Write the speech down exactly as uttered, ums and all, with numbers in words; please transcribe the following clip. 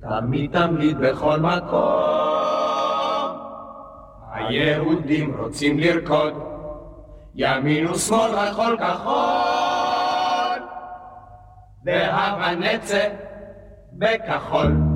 תמיד תמיד בכל מקום היהודים רוצים לרקוד ימין ושמאל רחול כחול והבנצה בכחול